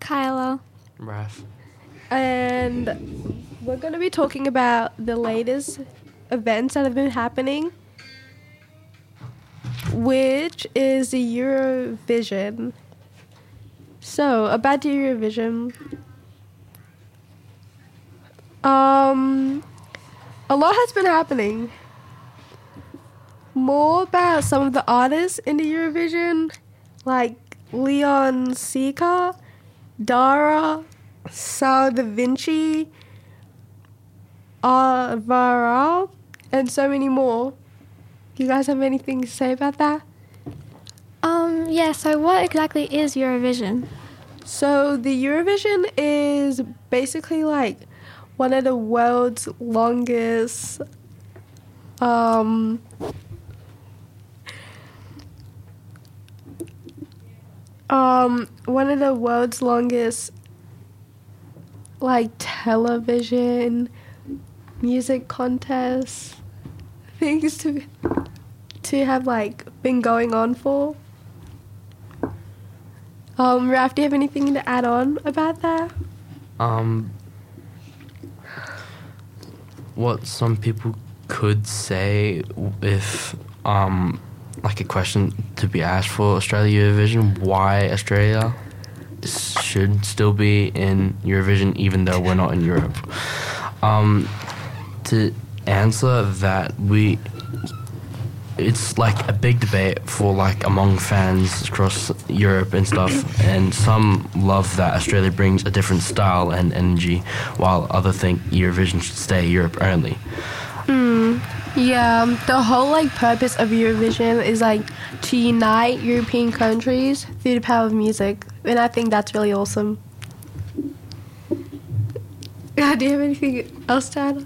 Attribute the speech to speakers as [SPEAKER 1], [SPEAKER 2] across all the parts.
[SPEAKER 1] Kyla.
[SPEAKER 2] Raph.
[SPEAKER 3] And we're going to be talking about the latest events that have been happening, which is the Eurovision. So, about the Eurovision, a lot has been happening. More about some of the artists in the Eurovision, like Leon Sika, Dara, Sal Da Vinci, Alvaro, and so many more. Do you guys have anything to say about that?
[SPEAKER 1] Yeah, so what exactly is Eurovision?
[SPEAKER 3] So the Eurovision is basically like one of the world's longest one of the world's longest like television music contests things to have like been going on for. Raf, do you have anything to add on about that?
[SPEAKER 2] What some people could say if like a question to be asked for Australia Eurovision, why Australia should still be in Eurovision even though we're not in Europe. To answer that, it's like a big debate for like among fans across Europe and stuff, and some love that Australia brings a different style and energy, while others think Eurovision should stay Europe only.
[SPEAKER 3] Yeah, the whole like purpose of Eurovision is like to unite European countries through the power of music, and I think that's really awesome. Do you have anything else to add?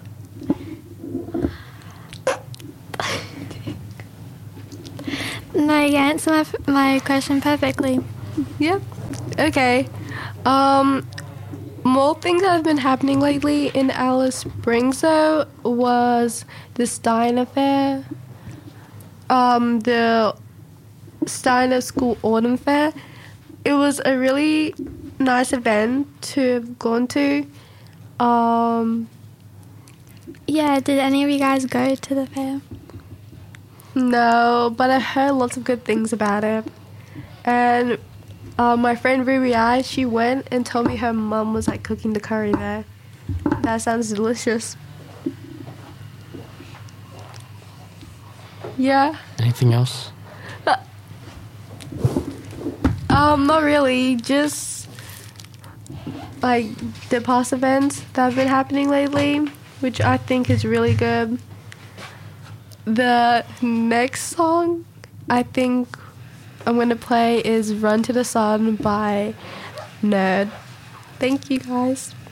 [SPEAKER 1] No, you answered my question perfectly.
[SPEAKER 3] Yep. Okay. More things that have been happening lately in Alice Springs, though, was the Stein Affair, the Steiner School Autumn Fair. It was a really nice event to have gone to.
[SPEAKER 1] Yeah, did any of you guys go to the fair?
[SPEAKER 3] No, but I heard lots of good things about it. And my friend Ruby I, she went and told me her mum was like cooking the curry there. That sounds delicious. Yeah.
[SPEAKER 2] Anything else?
[SPEAKER 3] Not really. Just like the past events that have been happening lately, which I think is really good. The next song I think I'm going to play is Run to the Sun by Nerd. Thank you guys.